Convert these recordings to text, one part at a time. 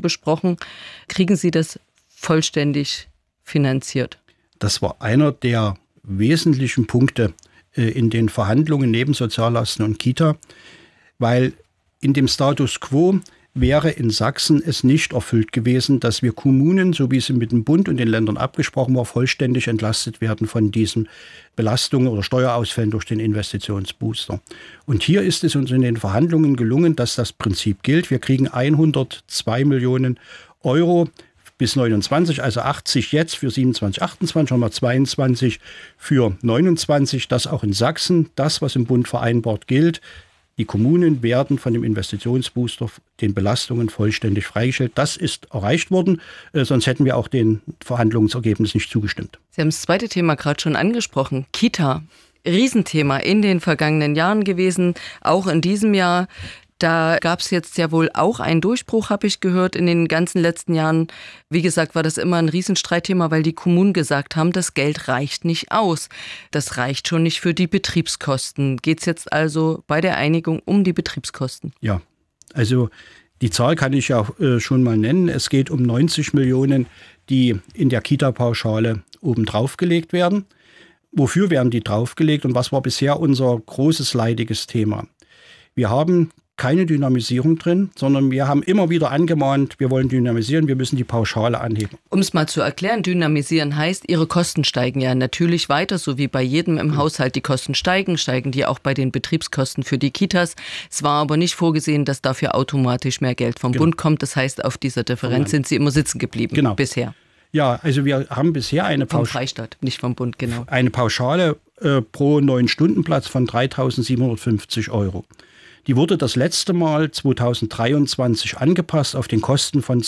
besprochen. Kriegen Sie das vollständig finanziert? Das war einer der wesentlichen Punkte in den Verhandlungen neben Soziallasten und Kita, weil in dem Status quo wäre in Sachsen es nicht erfüllt gewesen, dass wir Kommunen, so wie es mit dem Bund und den Ländern abgesprochen war, vollständig entlastet werden von diesen Belastungen oder Steuerausfällen durch den Investitionsbooster. Und hier ist es uns in den Verhandlungen gelungen, dass das Prinzip gilt. Wir kriegen 102 Millionen Euro bis 29, also 80 jetzt für 27, 28, haben wir 22 für 29, das auch in Sachsen, das, was im Bund vereinbart gilt. Die Kommunen werden von dem Investitionsbooster den Belastungen vollständig freigestellt. Das ist erreicht worden, sonst hätten wir auch den Verhandlungsergebnis nicht zugestimmt. Sie haben das zweite Thema gerade schon angesprochen, Kita. Riesenthema in den vergangenen Jahren gewesen, auch in diesem Jahr. Da gab es jetzt ja wohl auch einen Durchbruch, habe ich gehört, in den ganzen letzten Jahren. Wie gesagt, war das immer ein Riesenstreitthema, weil die Kommunen gesagt haben, das Geld reicht nicht aus. Das reicht schon nicht für die Betriebskosten. Geht es jetzt also bei der Einigung um die Betriebskosten? Ja, also die Zahl kann ich ja schon mal nennen. Es geht um 90 Millionen, die in der Kita-Pauschale oben drauf gelegt werden. Wofür werden die draufgelegt und was war bisher unser großes leidiges Thema? Wir haben keine Dynamisierung drin, sondern wir haben immer wieder angemahnt, wir wollen dynamisieren, wir müssen die Pauschale anheben. Um es mal zu erklären, dynamisieren heißt, Ihre Kosten steigen ja natürlich weiter, so wie bei jedem im Haushalt die Kosten steigen die auch bei den Betriebskosten für die Kitas. Es war aber nicht vorgesehen, dass dafür automatisch mehr Geld vom Bund kommt. Das heißt, auf dieser Differenz sind Sie immer sitzen geblieben bisher. Ja, also wir haben bisher eine Pauschale. Vom Freistaat, nicht vom Bund, genau. Eine Pauschale pro 9-Stunden-Platz von 3.750 Euro. Die wurde das letzte Mal 2023 angepasst auf den Kosten von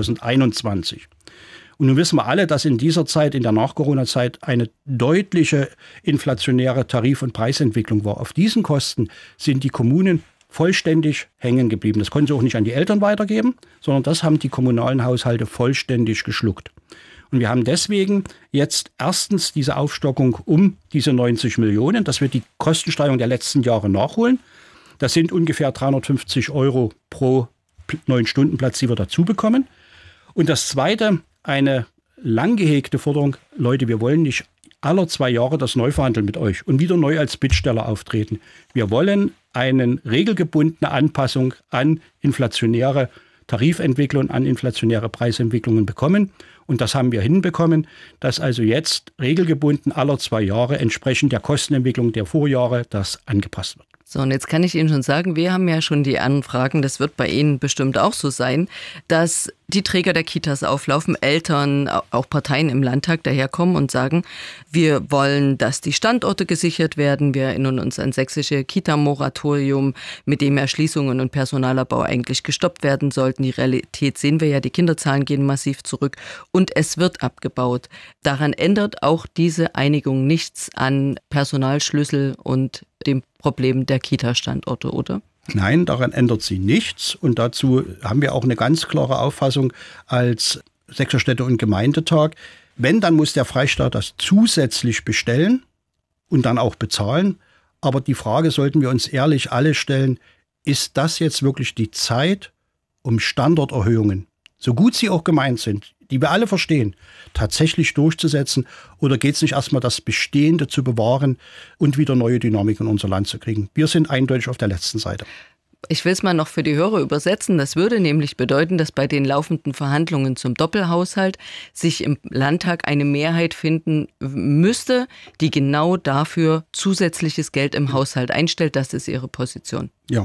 2021. Und nun wissen wir alle, dass in dieser Zeit, in der Nach-Corona-Zeit, eine deutliche inflationäre Tarif- und Preisentwicklung war. Auf diesen Kosten sind die Kommunen vollständig hängen geblieben. Das konnten sie auch nicht an die Eltern weitergeben, sondern das haben die kommunalen Haushalte vollständig geschluckt. Und wir haben deswegen jetzt erstens diese Aufstockung um diese 90 Millionen, dass wir die Kostensteigerung der letzten Jahre nachholen. Das sind ungefähr 350 Euro pro 9-Stunden-Platz, die wir dazu bekommen. Und das Zweite, eine lang gehegte Forderung, Leute, wir wollen nicht alle 2 Jahre das neu verhandeln mit euch und wieder neu als Bittsteller auftreten. Wir wollen eine regelgebundene Anpassung an inflationäre Tarifentwicklung, an inflationäre Preisentwicklungen bekommen. Und das haben wir hinbekommen, dass also jetzt regelgebunden alle 2 Jahre entsprechend der Kostenentwicklung der Vorjahre das angepasst wird. So, und jetzt kann ich Ihnen schon sagen, wir haben ja schon die Anfragen, das wird bei Ihnen bestimmt auch so sein, dass die Träger der Kitas auflaufen, Eltern, auch Parteien im Landtag daherkommen und sagen, wir wollen, dass die Standorte gesichert werden. Wir erinnern uns an sächsische Kita-Moratorium, mit dem Erschließungen und Personalabbau eigentlich gestoppt werden sollten. Die Realität sehen wir ja, die Kinderzahlen gehen massiv zurück und es wird abgebaut. Daran ändert auch diese Einigung nichts an Personalschlüssel und dem Problem der Kita-Standorte, oder? Nein, daran ändert sie nichts. Und dazu haben wir auch eine ganz klare Auffassung als Sächsischer Städte- und Gemeindetag. Wenn, dann muss der Freistaat das zusätzlich bestellen und dann auch bezahlen. Aber die Frage sollten wir uns ehrlich alle stellen, ist das jetzt wirklich die Zeit, um Standorterhöhungen, so gut sie auch gemeint sind, die wir alle verstehen, tatsächlich durchzusetzen? Oder geht es nicht erstmal, das Bestehende zu bewahren und wieder neue Dynamik in unser Land zu kriegen? Wir sind eindeutig auf der letzten Seite. Ich will es mal noch für die Hörer übersetzen. Das würde nämlich bedeuten, dass bei den laufenden Verhandlungen zum Doppelhaushalt sich im Landtag eine Mehrheit finden müsste, die genau dafür zusätzliches Geld im Haushalt einstellt. Das ist Ihre Position. Ja.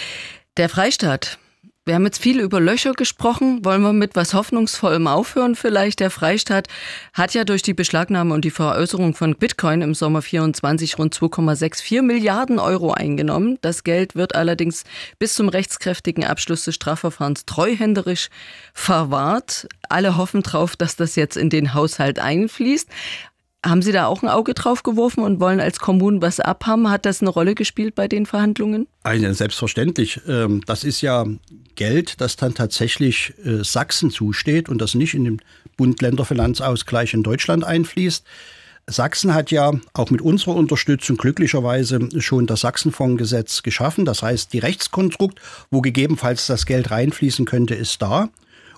Der Freistaat. Wir haben jetzt viel über Löcher gesprochen. Wollen wir mit was Hoffnungsvollem aufhören vielleicht? Der Freistaat hat ja durch die Beschlagnahme und die Veräußerung von Bitcoin im Sommer 24 rund 2,64 Milliarden Euro eingenommen. Das Geld wird allerdings bis zum rechtskräftigen Abschluss des Strafverfahrens treuhänderisch verwahrt. Alle hoffen drauf, dass das jetzt in den Haushalt einfließt. Haben Sie da auch ein Auge drauf geworfen und wollen als Kommunen was abhaben? Hat das eine Rolle gespielt bei den Verhandlungen? Also selbstverständlich. Das ist ja Geld, das dann tatsächlich Sachsen zusteht und das nicht in den Bund-Länder-Finanzausgleich in Deutschland einfließt. Sachsen hat ja auch mit unserer Unterstützung glücklicherweise schon das Sachsenfondsgesetz geschaffen. Das heißt, die Rechtskonstrukt, wo gegebenenfalls das Geld reinfließen könnte, ist da.